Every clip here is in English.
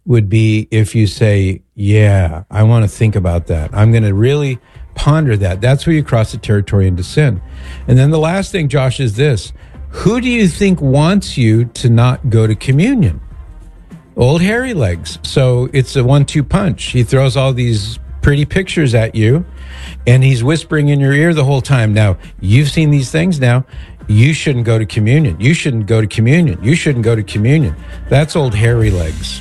would be if you say, yeah, I want to think about that. I'm going to really ponder that. That's where you cross the territory into sin. And then the last thing, Josh, is this. Who do you think wants you to not go to communion? Old hairy legs. So it's a 1-2 punch. He throws all these pretty pictures at you, and he's whispering in your ear the whole time. Now, you've seen these things now. You shouldn't go to communion. You shouldn't go to communion. You shouldn't go to communion. That's old hairy legs.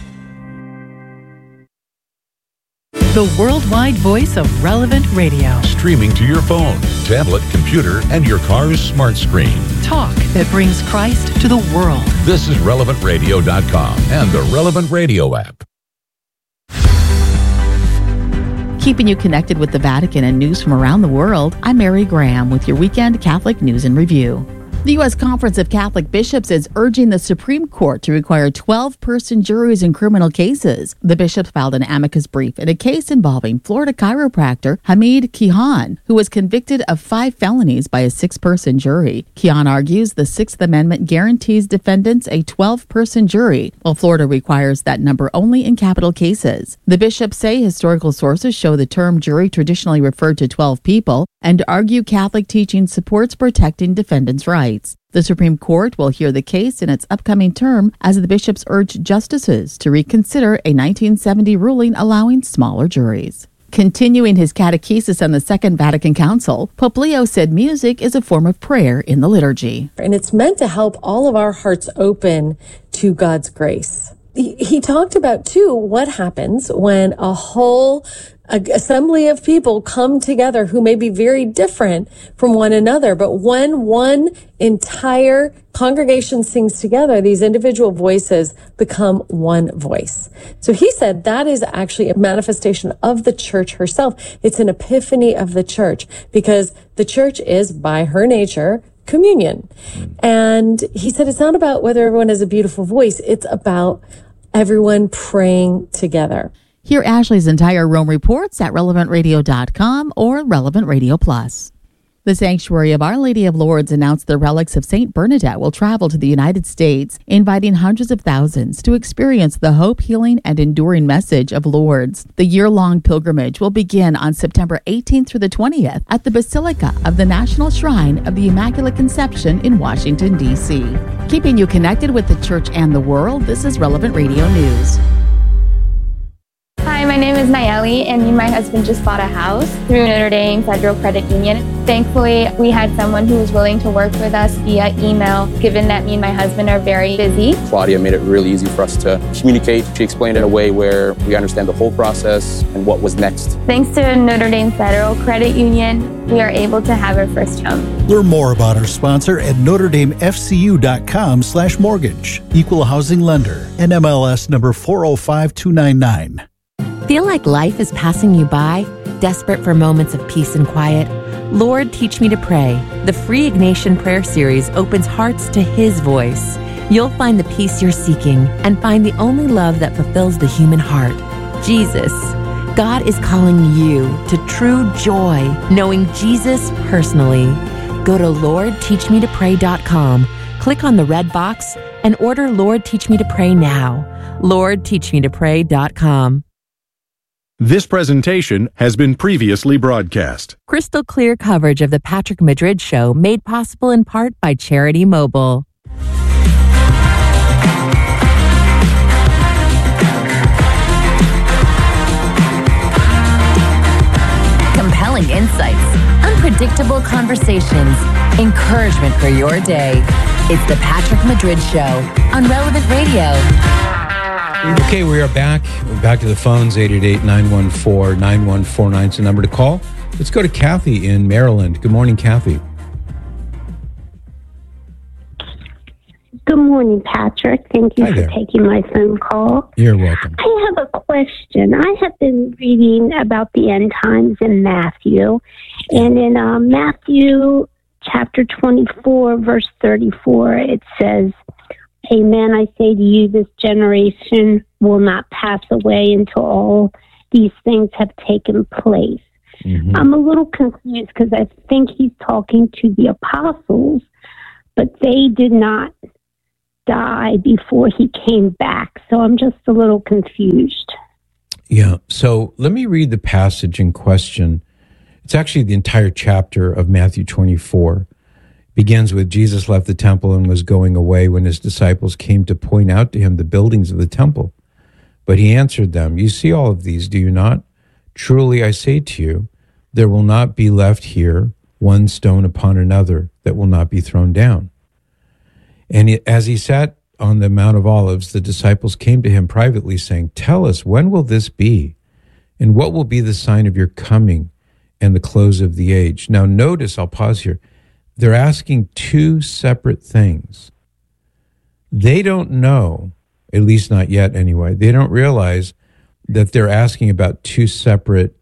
The worldwide voice of Relevant Radio. Streaming to your phone, tablet, computer, and your car's smart screen. Talk that brings Christ to the world. This is RelevantRadio.com and the Relevant Radio app. Keeping you connected with the Vatican and news from around the world, I'm Mary Graham with your weekend Catholic News and Review. The U.S. Conference of Catholic Bishops is urging the Supreme Court to require 12-person juries in criminal cases. The bishops filed an amicus brief in a case involving Florida chiropractor Hamid Kihan, who was convicted of 5 felonies by a 6-person jury. Kihan argues the Sixth Amendment guarantees defendants a 12-person jury, while Florida requires that number only in capital cases. The bishops say historical sources show the term jury traditionally referred to 12 people and argue Catholic teaching supports protecting defendants' rights. The Supreme Court will hear the case in its upcoming term as the bishops urge justices to reconsider a 1970 ruling allowing smaller juries. Continuing his catechesis on the Second Vatican Council, Pope Leo said music is a form of prayer in the liturgy. And it's meant to help all of our hearts open to God's grace. He talked about, too, what happens when a whole assembly of people come together who may be very different from one another. But when one entire congregation sings together, these individual voices become one voice. So he said that is actually a manifestation of the church herself. It's an epiphany of the church because the church is, by her nature, communion. And he said it's not about whether everyone has a beautiful voice. It's about everyone praying together. Hear Ashley's entire Rome reports at relevantradio.com or Relevant Radio Plus. The Sanctuary of Our Lady of Lourdes announced the relics of St. Bernadette will travel to the United States, inviting hundreds of thousands to experience the hope, healing, and enduring message of Lourdes. The year-long pilgrimage will begin on September 18th through the 20th at the Basilica of the National Shrine of the Immaculate Conception in Washington, D.C. Keeping you connected with the church and the world, this is Relevant Radio News. Hi, my name is Nayeli, and me and my husband just bought a house through Notre Dame Federal Credit Union. Thankfully, we had someone who was willing to work with us via email, given that me and my husband are very busy. Claudia made it really easy for us to communicate. She explained it in a way where we understand the whole process and what was next. Thanks to Notre Dame Federal Credit Union, we are able to have our first home. Learn more about our sponsor at NotreDameFCU.com/mortgage. Equal housing lender. NMLS number 405299. Feel like life is passing you by? Desperate for moments of peace and quiet? Lord, Teach Me to Pray. The free Ignatian prayer series opens hearts to His voice. You'll find the peace you're seeking and find the only love that fulfills the human heart, Jesus. God is calling you to true joy, knowing Jesus personally. Go to LordTeachMeToPray.com, click on the red box, and order Lord, Teach Me to Pray now. LordTeachMeToPray.com. This presentation has been previously broadcast. Crystal clear coverage of the Patrick Madrid Show made possible in part by Charity Mobile. Compelling insights, unpredictable conversations, encouragement for your day. It's the Patrick Madrid Show on Relevant Radio. Okay, we are back. We're back to the phones. 888-914-9149 is the number to call. Let's go to Kathy in Maryland. Good morning, Kathy. Good morning, Patrick. Thank you for taking my phone call. You're welcome. I have a question. I have been reading about the end times in Matthew. And in Matthew chapter 24, verse 34, it says, Amen, I say to you, this generation will not pass away until all these things have taken place. Mm-hmm. I'm a little confused because I think he's talking to the apostles, but they did not die before he came back. So I'm just a little confused. Yeah. So let me read the passage in question. It's actually the entire chapter of Matthew 24. It begins with Jesus left the temple and was going away when his disciples came to point out to him the buildings of the temple. But he answered them, "You see all of these, do you not? Truly I say to you, there will not be left here one stone upon another that will not be thrown down." And as he sat on the Mount of Olives, the disciples came to him privately, saying, "Tell us, when will this be? And what will be the sign of your coming and the close of the age?" Now notice, I'll pause here. They're asking two separate things. They don't know, at least not yet anyway, they don't realize that they're asking about two separate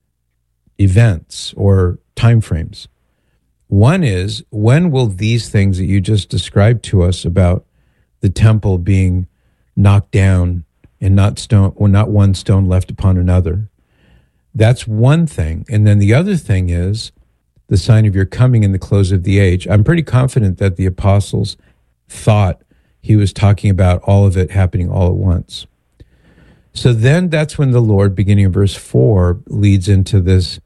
events or time frames. One is, when will these things that you just described to us about the temple being knocked down and not one stone left upon another? That's one thing. And then the other thing is the sign of your coming and the close of the age. I'm pretty confident that the apostles thought he was talking about all of it happening all at once. So then that's when the Lord, beginning in verse 4, leads into this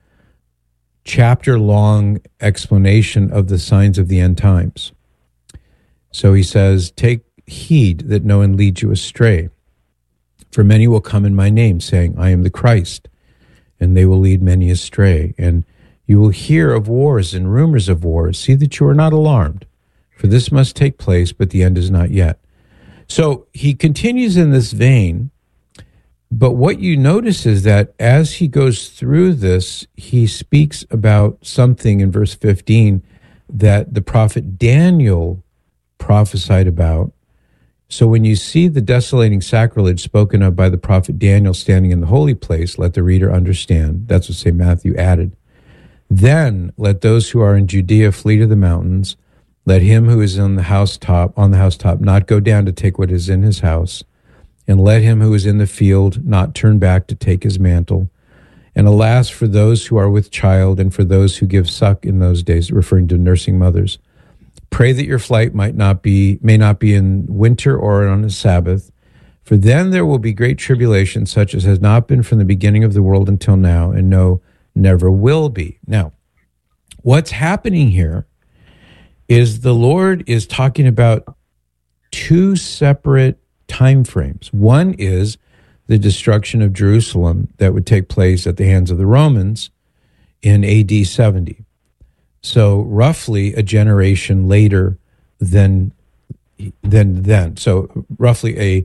chapter-long explanation of the signs of the end times. So he says, "Take heed that no one leads you astray. For many will come in my name, saying, I am the Christ, and they will lead many astray. And you will hear of wars and rumors of wars. See that you are not alarmed, for this must take place, but the end is not yet." So he continues in this vein, but what you notice is that as he goes through this, he speaks about something in verse 15 that the prophet Daniel prophesied about. So when you see the desolating sacrilege spoken of by the prophet Daniel standing in the holy place, let the reader understand. That's what St. Matthew added. Then let those who are in Judea flee to the mountains. Let him who is on the housetop not go down to take what is in his house. And let him who is in the field not turn back to take his mantle. And alas, for those who are with child and for those who give suck in those days, referring to nursing mothers. Pray that your flight may not be in winter or on a Sabbath, for then there will be great tribulation, such as has not been from the beginning of the world until now, and no, never will be. Now, what's happening here is the Lord is talking about two separate time frames. One is the destruction of Jerusalem that would take place at the hands of the Romans in AD 70. So roughly a generation later than then. So roughly a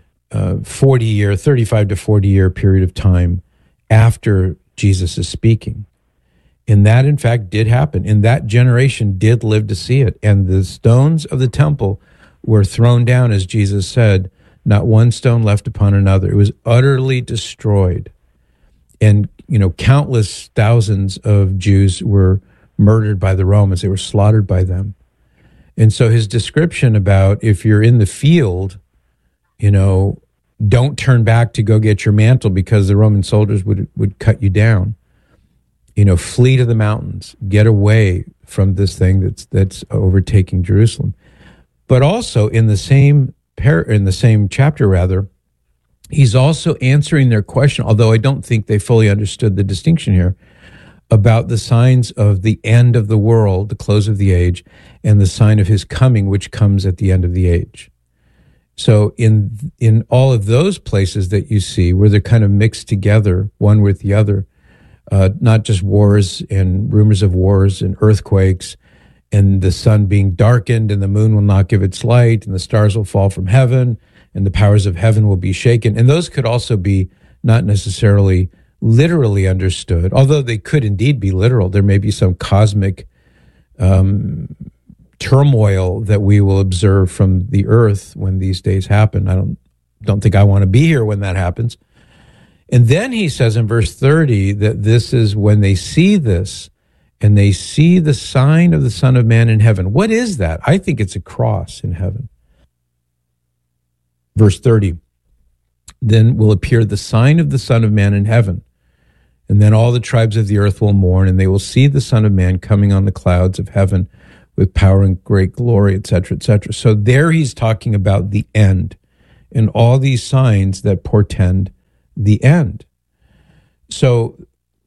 35 to 40 year period of time after Jesus is speaking. And that, in fact, did happen. And that generation did live to see it. And the stones of the temple were thrown down, as Jesus said, not one stone left upon another. It was utterly destroyed. And, countless thousands of Jews were murdered by the Romans. They were slaughtered by them. And so his description about if you're in the field, don't turn back to go get your mantle because the Roman soldiers would cut you down. Flee to the mountains, get away from this thing that's overtaking Jerusalem. But also in the same chapter, he's also answering their question, although I don't think they fully understood the distinction here, about the signs of the end of the world, the close of the age, and the sign of his coming, which comes at the end of the age. So in all of those places that you see where they're kind of mixed together, one with the other, not just wars and rumors of wars and earthquakes and the sun being darkened and the moon will not give its light and the stars will fall from heaven and the powers of heaven will be shaken. And those could also be not necessarily literally understood, although they could indeed be literal. There may be some cosmic turmoil that we will observe from the earth when these days happen. I don't think I want to be here when that happens. And then he says in verse 30 that this is when they see this and they see the sign of the Son of Man in heaven. What is that? I think it's a cross in heaven. Verse 30, then will appear the sign of the Son of Man in heaven. And then all the tribes of the earth will mourn, and they will see the Son of Man coming on the clouds of heaven with power and great glory, et cetera, et cetera. So there he's talking about the end and all these signs that portend the end. So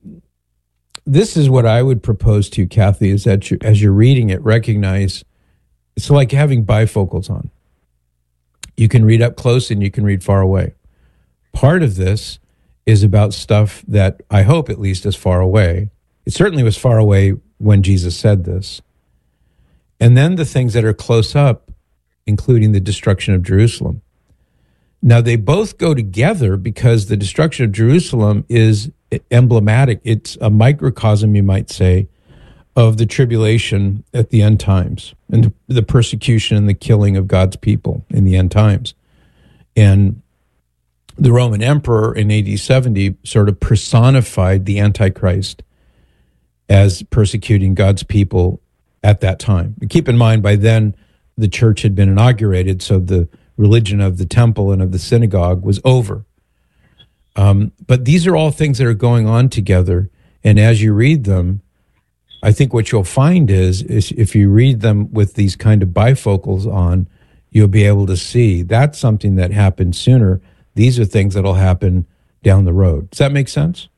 this is what I would propose to you, Kathy, is that you, as you're reading it, recognize it's like having bifocals on. You can read up close and you can read far away. Part of this is about stuff that I hope at least is far away. It certainly was far away when Jesus said this. And then the things that are close up, including the destruction of Jerusalem. Now, they both go together because the destruction of Jerusalem is emblematic. It's a microcosm, you might say, of the tribulation at the end times and the persecution and the killing of God's people in the end times. And the Roman emperor in AD 70 sort of personified the Antichrist as persecuting God's people at that time. Keep in mind, by then, the church had been inaugurated, so the religion of the temple and of the synagogue was over. But these are all things that are going on together, and as you read them, I think what you'll find is if you read them with these kind of bifocals on, you'll be able to see that's something that happened sooner. These are things that'll happen down the road. Does that make sense?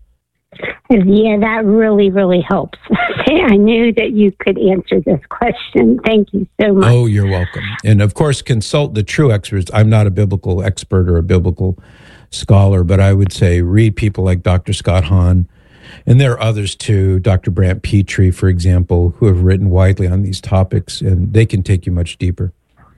Yeah, that really, really helps. I knew that you could answer this question. Thank you so much. Oh, you're welcome. And of course, consult the true experts. I'm not a biblical expert or a biblical scholar, but I would say read people like Dr. Scott Hahn. And there are others too, Dr. Brant Petrie, for example, who have written widely on these topics, and they can take you much deeper.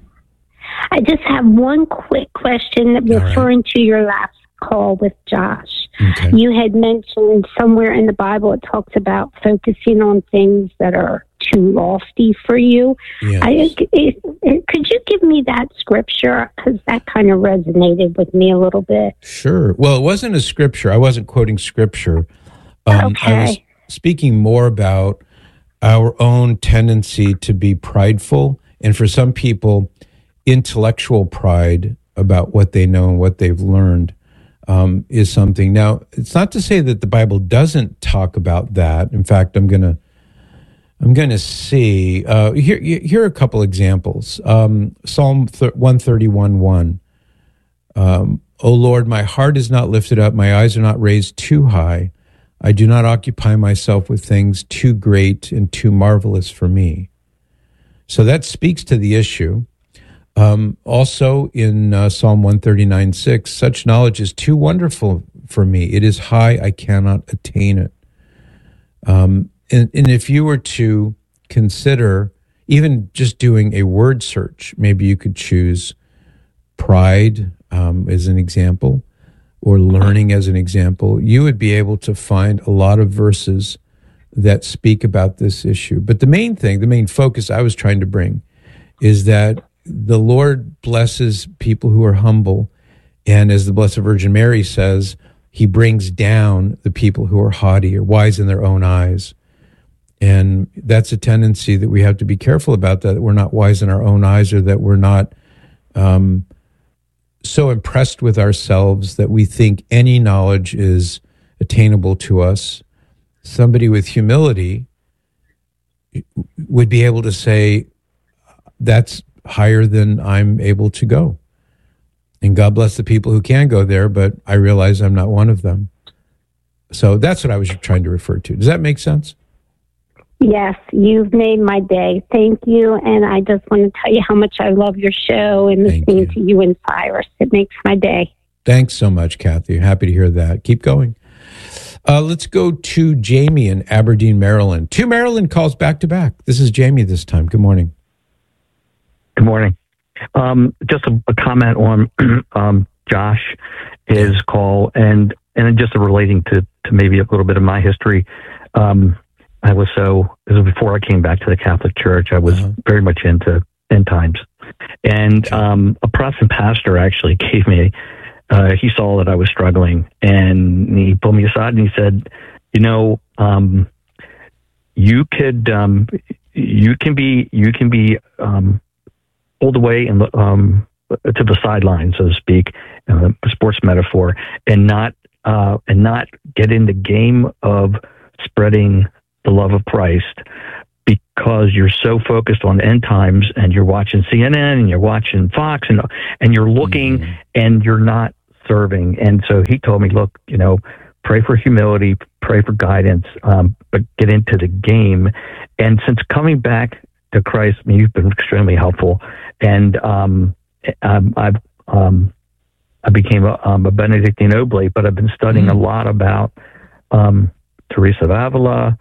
I just have one quick question referring to your last call with Josh. Okay. You had mentioned somewhere in the Bible it talks about focusing on things that are too lofty for you. Yes. Could you give me that scripture? Because that kind of resonated with me a little bit. Sure. Well, it wasn't a scripture. I wasn't quoting scripture. Okay. I was speaking more about our own tendency to be prideful, and for some people, intellectual pride about what they know and what they've learned is something. Now, it's not to say that the Bible doesn't talk about that. In fact, I'm gonna see here are a couple examples. Psalm 131:1. O Lord, my heart is not lifted up, my eyes are not raised too high. I do not occupy myself with things too great and too marvelous for me. So that speaks to the issue. Also in Psalm 139:6, such knowledge is too wonderful for me. It is high, I cannot attain it. And if you were to consider even just doing a word search, maybe you could choose pride as an example, or learning as an example, you would be able to find a lot of verses that speak about this issue. But the main focus I was trying to bring is that the Lord blesses people who are humble, and as the Blessed Virgin Mary says, he brings down the people who are haughty or wise in their own eyes. And that's a tendency that we have to be careful about, that we're not wise in our own eyes, or that we're not so impressed with ourselves that we think any knowledge is attainable to us. Somebody with humility would be able to say, that's higher than I'm able to go. And God bless the people who can go there, but I realize I'm not one of them. So that's what I was trying to refer to. Does that make sense? Yes, you've made my day. Thank you. And I just want to tell you how much I love your show and listening to you and Cyrus. It makes my day. Thanks so much, Kathy. Happy to hear that. Keep going. Let's go to Jamie in Aberdeen, Maryland. 2 Maryland calls back to back. This is Jamie this time. Good morning. Good morning. Just a comment on Josh, his call, and just relating to maybe a little bit of my history. This was before I came back to the Catholic Church. I was very much into end times. And a Protestant pastor actually gave me, he saw that I was struggling, and he pulled me aside and he said, you can be pulled away and to the sideline, so to speak, a sports metaphor, and not get in the game of spreading the love of Christ, because you're so focused on end times, and you're watching CNN and you're watching Fox, and you're looking and you're not serving. And so he told me, look, pray for humility, pray for guidance, but get into the game. And since coming back to Christ, you've been extremely helpful. And I became a Benedictine Oblate, but I've been studying a lot about Teresa of Avila,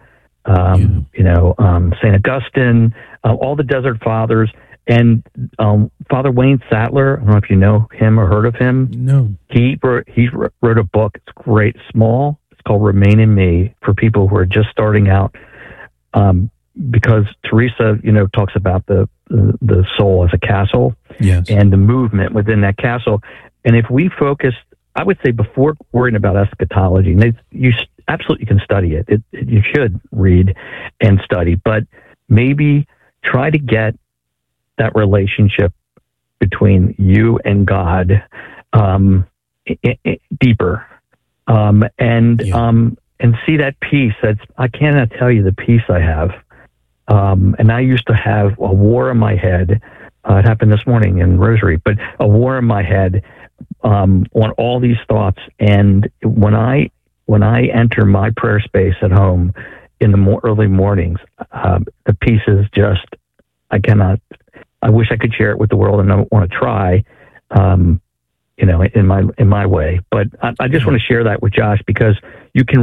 St. Augustine, all the Desert Fathers, and Father Wayne Sattler. I don't know if you know him or heard of him. No. He wrote a book. It's great, small. It's called Remain in Me, for people who are just starting out. Because Teresa, talks about the soul as a castle, yes, and the movement within that castle. And if we focus, I would say, before worrying about eschatology, and you absolutely can study it. You should read and study, but maybe try to get that relationship between you and God deeper, and see that peace. I cannot tell you the peace I have. And I used to have a war in my head. It happened this morning in Rosary, but a war in my head on all these thoughts. And when I enter my prayer space at home in the early mornings, the peace is just, I wish I could share it with the world, and I don't want to try, in my way. But I just want to share that with Josh, because you can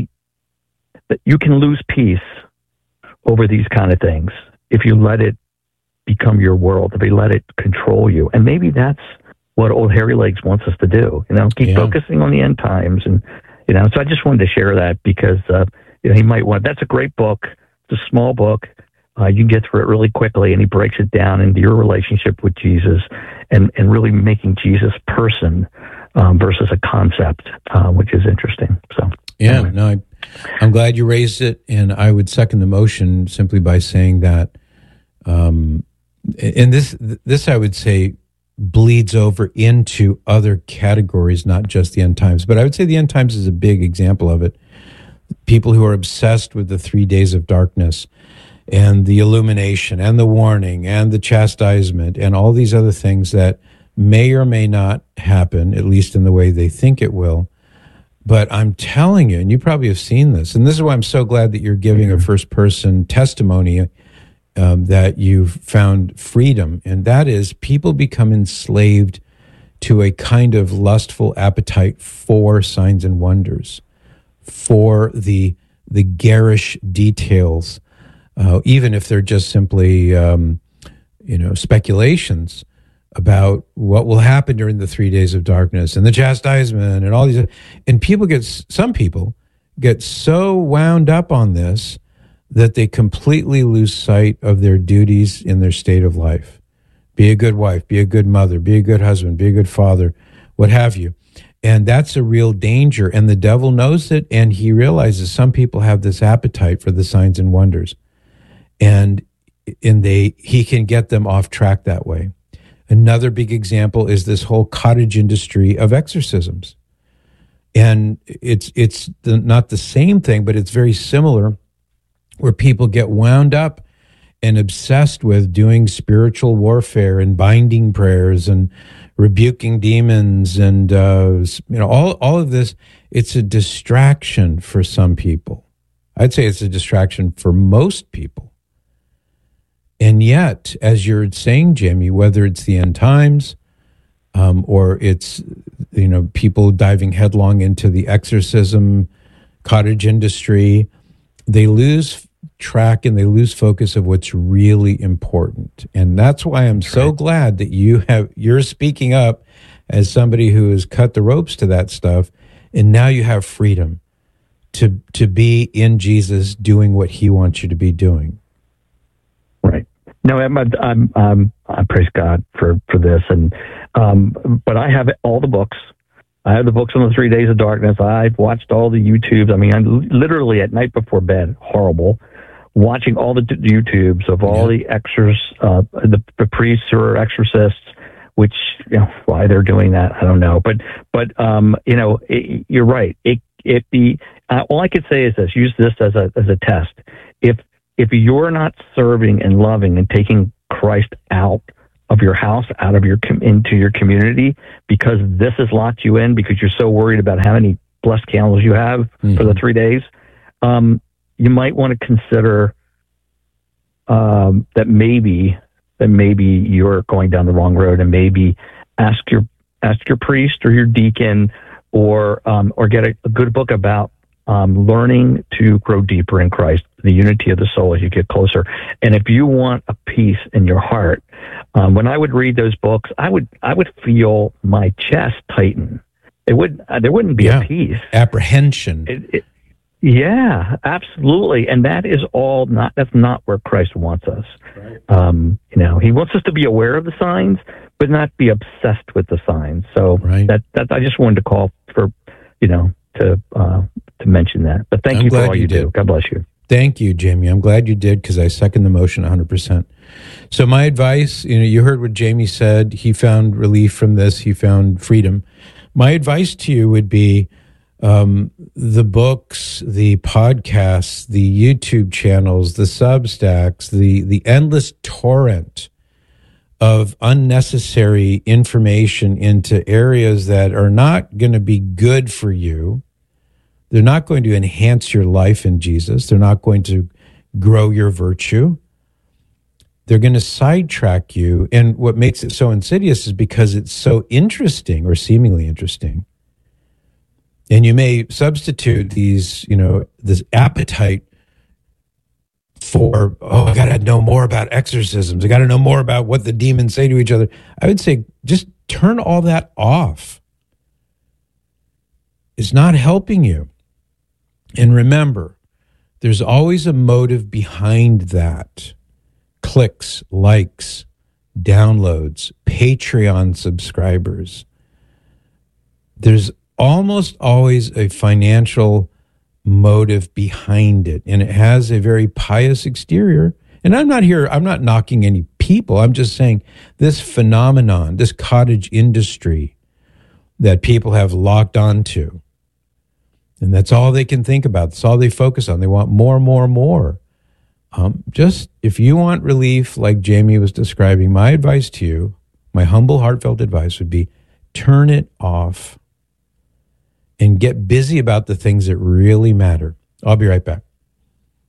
lose peace over these kind of things if you let it become your world, if you let it control you. And maybe that's what old Hairy Legs wants us to do, keep focusing on the end times. And, so I just wanted to share that because, he might want, that's a great book. It's a small book. You can get through it really quickly, and he breaks it down into your relationship with Jesus and really making Jesus person versus a concept, which is interesting. So, yeah, anyway. no, I'm glad you raised it, and I would second the motion simply by saying that, and this I would say bleeds over into other categories, not just the end times, but I would say the end times is a big example of it. People who are obsessed with the 3 days of darkness and the illumination and the warning and the chastisement and all these other things that may or may not happen, at least in the way they think it will. But I'm telling you, and you probably have seen this, and this is why I'm so glad that you're giving a first-person testimony that you've found freedom, and that is people become enslaved to a kind of lustful appetite for signs and wonders, for the garish details, even if they're just simply speculations about what will happen during the 3 days of darkness and the chastisement and all these. And some people get so wound up on this that they completely lose sight of their duties in their state of life. Be a good wife, be a good mother, be a good husband, be a good father, what have you. And that's a real danger. And the devil knows it, and he realizes some people have this appetite for the signs and wonders. And he can get them off track that way. Another big example is this whole cottage industry of exorcisms. And it's not the same thing, but it's very similar, where people get wound up and obsessed with doing spiritual warfare and binding prayers and rebuking demons and all of this. It's a distraction for some people. I'd say it's a distraction for most people. And yet, as you're saying, Jamie, whether it's the end times or it's people diving headlong into the exorcism cottage industry, they lose track and they lose focus of what's really important. And that's why I'm so glad that you're speaking up as somebody who has cut the ropes to that stuff, and now you have freedom to be in Jesus doing what he wants you to be doing. Right. No, I praise God for this, and but I have all the books. I have the books on the 3 days of darkness. I've watched all the YouTubes. I mean, I'm literally at night before bed, horrible, watching all the YouTubes of all the the priests who are exorcists, which, why they're doing that, I don't know. But you're right. All I could say is this: use this as a test. If if you're not serving and loving and taking Christ out of your house, out of your into your community, because this has locked you in, because you're so worried about how many blessed candles you have for the 3 days, you might want to consider that maybe you're going down the wrong road, and maybe ask your priest or your deacon, or get a good book about learning to grow deeper in Christ, the unity of the soul as you get closer. And if you want a peace in your heart, when I would read those books, I would feel my chest tighten. There wouldn't be a peace, apprehension. Yeah, absolutely. And that's not where Christ wants us. Right. He wants us to be aware of the signs, but not be obsessed with the signs. So that I just wanted to call for, to mention that. But thank you for all you do. God bless you. Thank you, Jamie. I'm glad you did, because I second the motion 100%. So my advice, you heard what Jamie said. He found relief from this. He found freedom. My advice to you would be the books, the podcasts, the YouTube channels, the Substacks, the endless torrent of unnecessary information into areas that are not going to be good for you. They're not going to enhance your life in Jesus. They're not going to grow your virtue. They're going to sidetrack you. And what makes it so insidious is because it's so interesting, or seemingly interesting. And you may substitute these, this appetite for, I got to know more about exorcisms. I got to know more about what the demons say to each other. I would say just turn all that off. It's not helping you. And remember, there's always a motive behind that. Clicks, likes, downloads, Patreon subscribers. There's almost always a financial motive behind it, and it has a very pious exterior. And I'm not knocking any people. I'm just saying this phenomenon, this cottage industry that people have locked onto, and that's all they can think about. That's all they focus on. They want more, more, more. Just if you want relief, like Jamie was describing, my advice to you, my humble, heartfelt advice would be turn it off and get busy about the things that really matter. I'll be right back.